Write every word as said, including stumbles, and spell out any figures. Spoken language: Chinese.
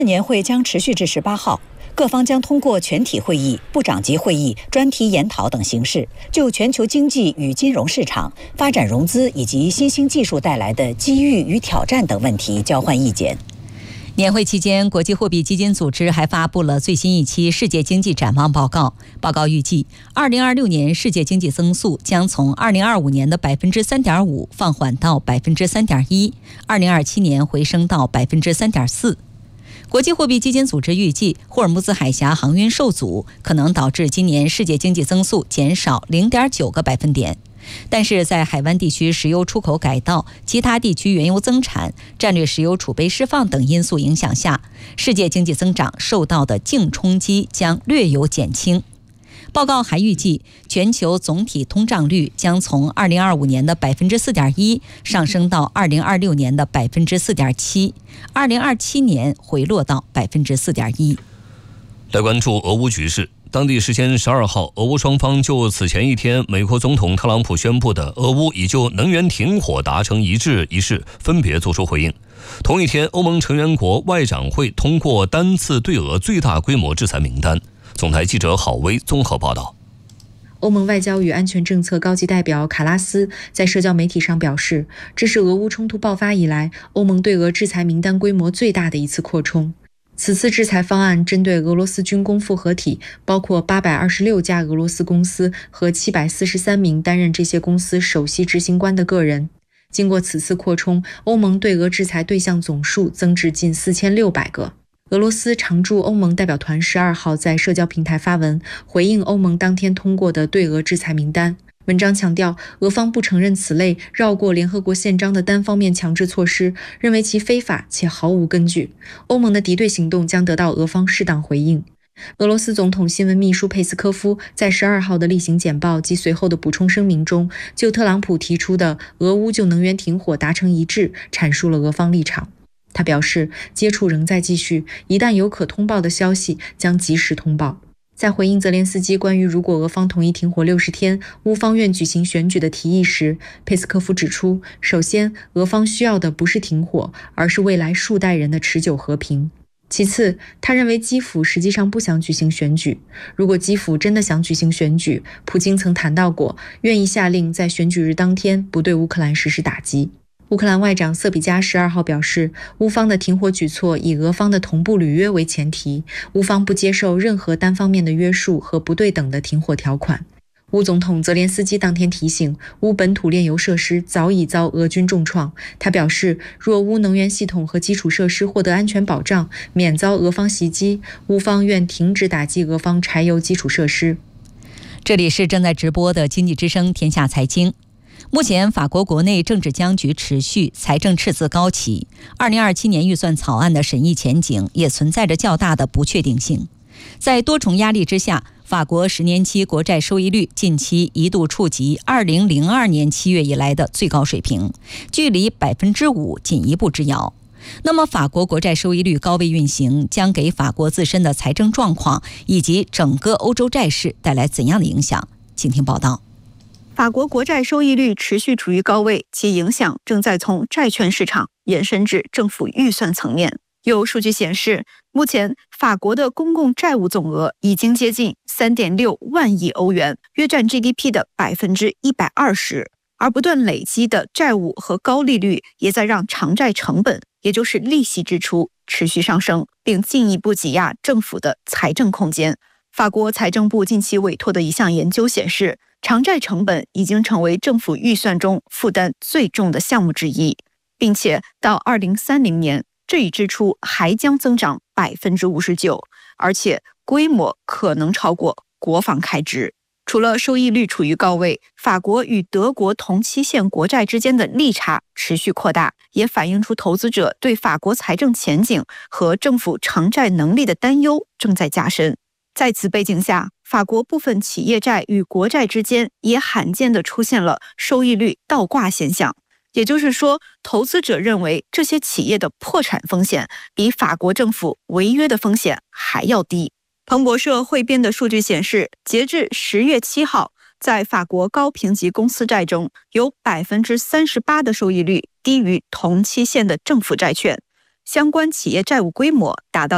年会将持续至十八号，各方将通过全体会议、部长级会议、专题研讨等形式，就全球经济与金融市场、发展融资以及新兴技术带来的机遇与挑战等问题交换意见。 年会期间，国际货币基金组织还发布了最新一期世界经济展望报告。报告预计，二零二六年世界经济增速将从二零二五年的百分之三点五放缓到百分之三点一，二零二七年回升到百分之三点四。国际货币基金组织预计，霍尔木兹海峡航运受阻可能导致今年世界经济增速减少零点九个百分点。但是在海湾地区石油出口改道、其他地区原油增产、战略石油储备释放等因素影响下，世界经济增长受到的净冲击将略有减轻。报告还预计，全球总体通胀率将从二零二五年的百分之四点一上升到二零二六年的百分之四点七，二零二七年回落到百分之四点一。 来关注俄乌局势。当地时间十二号，俄乌双方就此前一天美国总统特朗普宣布的俄乌已就能源停火达成一致一事分别作出回应。同一天，欧盟成员国外长会通过单次对俄最大规模制裁名单。总台记者郝薇综合报道。 欧盟外交与安全政策高级代表卡拉斯在社交媒体上表示，这是俄乌冲突爆发以来欧盟对俄制裁名单规模最大的一次扩充。此次制裁方案针对俄罗斯军工复合体，包括八百二十六家俄罗斯公司和七百四十三名担任这些公司首席执行官的个人。经过此次扩充，欧盟对俄制裁对象总数增至近四千六百个。俄罗斯常驻欧盟代表团十二号在社交平台发文回应欧盟当天通过的对俄制裁名单。文章强调，俄方不承认此类绕过联合国宪章的单方面强制措施，认为其非法且毫无根据。欧盟的敌对行动将得到俄方适当回应。俄罗斯总统新闻秘书佩斯科夫在十二号的例行简报及随后的补充声明中，就特朗普提出的俄乌就能源停火达成一致，阐述了俄方立场。他表示，接触仍在继续，一旦有可通报的消息，将及时通报。在回应泽连斯基关于如果俄方同意停火六十天，乌方愿举行选举的提议时，佩斯科夫指出，首先，俄方需要的不是停火，而是未来数代人的持久和平。其次，他认为基辅实际上不想举行选举。如果基辅真的想举行选举，普京曾谈到过，愿意下令在选举日当天不对乌克兰实施打击。乌克兰外长瑟比加十二号表示，乌方的停火举措以俄方的同步履约为前提，乌方不接受任何单方面的约束和不对等的停火条款。乌总统泽连斯基当天提醒，乌本土炼油设施早已遭俄军重创。他表示，若乌能源系统和基础设施获得安全保障，免遭俄方袭击，乌方愿停止打击俄方柴油基础设施。 这里是正在直播的经济之声天下财经。目前法国国内政治僵局持续，财政赤字高企，二零二七年预算草案的审议前景也存在着较大的不确定性。在多重压力之下，法国十年期国债收益率近期一度触及二零零二年七月以来的最高水平，距离百分之五仅一步之遥。那么法国国债收益率高位运行，将给法国自身的财政状况以及整个欧洲债市带来怎样的影响？请听报道。 法国国债收益率持续处于高位，其影响正在从债券市场延伸至政府预算层面。有数据显示，目前法国的公共债务总额已经接近 三点六万亿欧元，约占 G D P 的百分之一百二十。而不断累积的债务和高利率也在让偿债成本，也就是利息支出持续上升，并进一步挤压政府的财政空间。法国财政部近期委托的一项研究显示，偿债成本已经成为政府预算中负担最重的项目之一，并且到二零三零年，这一支出还将增长 百分之五十九， 而且规模可能超过国防开支。除了收益率处于高位，法国与德国同期限国债之间的利差持续扩大，也反映出投资者对法国财政前景和政府偿债能力的担忧正在加深。在此背景下，法国部分企业债与国债之间也罕见地出现了收益率倒挂现象，也就是说，投资者认为这些企业的破产风险比法国政府违约的风险还要低。彭博社汇编的数据显示，截至十月七号，在法国高评级公司债中，有 百分之三十八 的收益率低于同期限的政府债券，相关企业债务规模达到